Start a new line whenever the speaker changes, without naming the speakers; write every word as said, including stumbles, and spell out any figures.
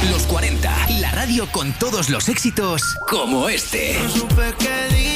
Los cuarenta, la radio con todos los éxitos como este.
No supe qué día